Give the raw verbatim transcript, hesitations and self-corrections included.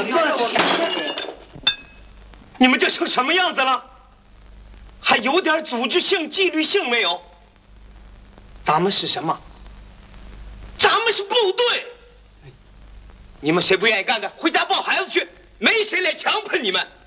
两个是啥？ 你们这成什么样子了？还有点组织性、纪律性没有？咱们是什么？咱们是部队。你们谁不愿意干的，回家抱孩子去，没谁来强迫你们。